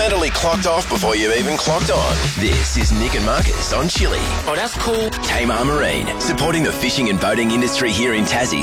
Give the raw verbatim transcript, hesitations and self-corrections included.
mentally clocked off before you've even clocked on. This is Nick and Marcus on Chili. Oh, that's cool. Kmart Marine, supporting the fishing and boating industry here in Tassie